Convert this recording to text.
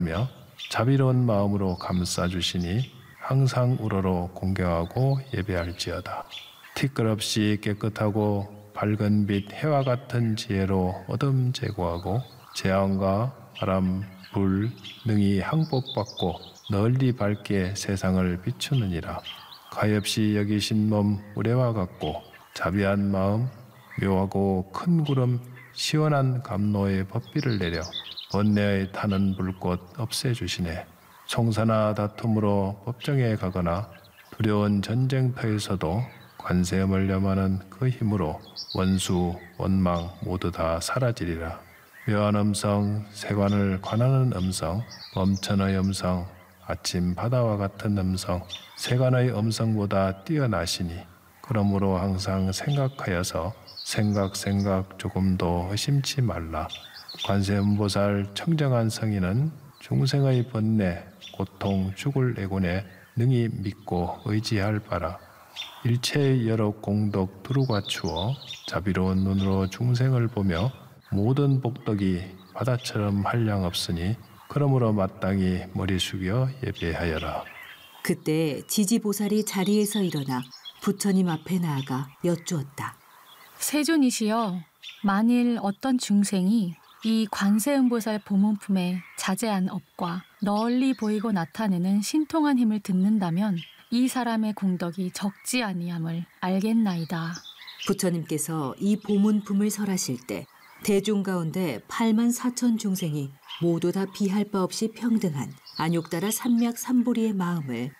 며 자비로운 마음으로 감싸주시니 항상 우러러 공경하고 예배할지어다. 티끌없이 깨끗하고 밝은 빛 해와 같은 지혜로 어둠 제거하고 재앙과 바람, 불 능히 항복받고 널리 밝게 세상을 비추느니라. 가엾이 여기신 몸 우레와 같고 자비한 마음 묘하고 큰 구름 시원한 감로의 법비를 내려 번뇌에 타는 불꽃 없애주시네. 총사나 다툼으로 법정에 가거나 두려운 전쟁터에서도 관세음을 염하는 그 힘으로 원수, 원망 모두 다 사라지리라. 묘한 음성, 세관을 관하는 음성, 범천의 음성, 아침 바다와 같은 음성, 세간의 음성보다 뛰어나시니 그러므로 항상 생각하여서 생각 조금도 의심치 말라. 관세음보살 청정한 성인은 중생의 번뇌, 고통, 죽을 애곤에 능히 믿고 의지할 바라. 일체의 여러 공덕 두루과추어 자비로운 눈으로 중생을 보며 모든 복덕이 바다처럼 한량없으니 그러므로 마땅히 머리 숙여 예배하여라. 그때 지지보살이 자리에서 일어나 부처님 앞에 나아가 여쭈었다. 세존이시여, 만일 어떤 중생이 이 관세음보살 보문품의 자제한 업과 널리 보이고 나타내는 신통한 힘을 듣는다면 이 사람의 공덕이 적지 아니함을 알겠나이다. 부처님께서 이 보문품을 설하실 때 대중 가운데 8만 4천 중생이 모두 다 비할 바 없이 평등한 안욕따라 삼맥삼보리의 마음을